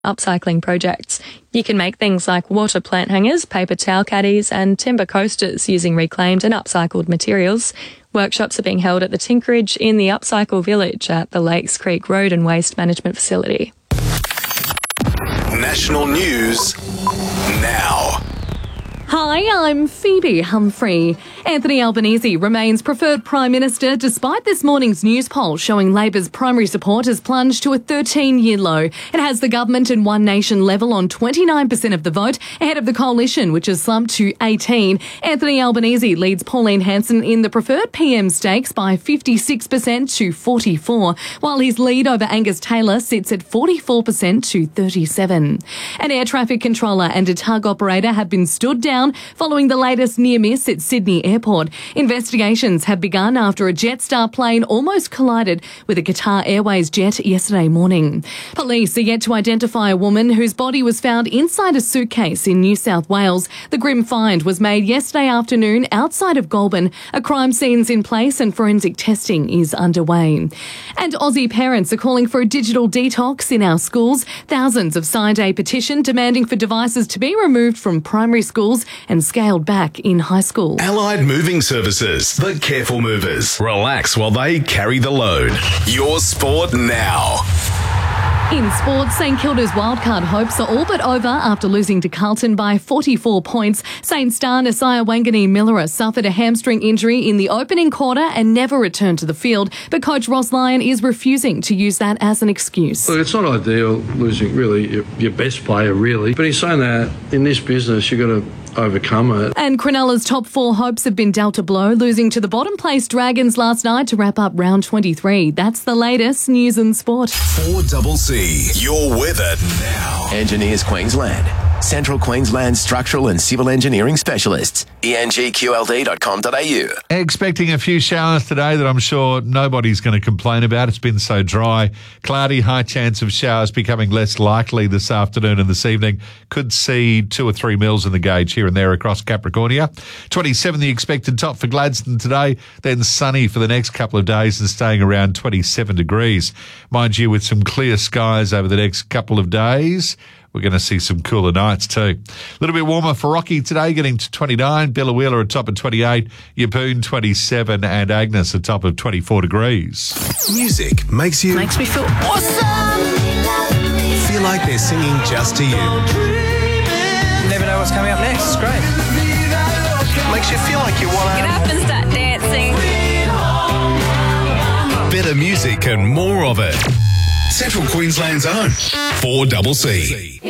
upcycling projects. You can make things like water plant hangers, paper towel caddies and timber coasters using reclaimed and upcycled materials. Workshops are being held at the Tinkerage in the Upcycle Village at the Lakes Creek Road and Waste Management Facility. National news now. Hi, I'm Phoebe Humphrey. Anthony Albanese remains preferred Prime Minister despite this morning's news poll showing Labor's primary support has plunged to a 13-year low. It has the government in One Nation level on 29% of the vote, ahead of the coalition, which has slumped to 18. Anthony Albanese leads Pauline Hanson in the preferred PM stakes by 56% to 44%, while his lead over Angus Taylor sits at 44% to 37%. An air traffic controller and a tug operator have been stood down following the latest near miss at Sydney Airport. Investigations have begun after a Jetstar plane almost collided with a Qatar Airways jet yesterday morning. Police are yet to identify a woman whose body was found inside a suitcase in New South Wales. The grim find was made yesterday afternoon outside of Goulburn. A crime scene's in place and forensic testing is underway. And Aussie parents are calling for a digital detox in our schools. Thousands have signed a petition demanding for devices to be removed from primary schools and scaled back in high school. Allied Moving Services, the careful movers. Relax while they carry the load. Your sport now. In sports, St Kilda's wildcard hopes are all but over after losing to Carlton by 44 points. St star Nasiah Wangani-Miller suffered a hamstring injury in the opening quarter and never returned to the field, but coach Ross Lyon is refusing to use that as an excuse. Look, it's not ideal losing really your best player, really, but he's saying that in this business you've got to overcome it. And Cronulla's top four hopes have been dealt a blow, losing to the bottom place Dragons last night to wrap up round 23. That's the latest news and sport. 4CC, your weather now. Engineers Queensland. Central Queensland structural and civil engineering specialists. engqld.com.au. Expecting a few showers today that I'm sure nobody's going to complain about. It's been so dry. Cloudy, high chance of showers becoming less likely this afternoon and this evening. Could see 2 or 3 mils in the gauge here and there across Capricornia. 27 the expected top for Gladstone today, then sunny for the next couple of days and staying around 27 degrees. Mind you, with some clear skies over the next couple of days, we're going to see some cooler nights too. A little bit warmer for Rocky today, getting to 29. Bella atop of 28. Yeppoon 27 and Agnes atop of 24 degrees. Music makes me feel awesome. Feel like they're singing just to you. Never know what's coming up next. It's great. Makes you feel like you want to get up and start dancing. Better music and more of it. Central Queensland's own 4CC.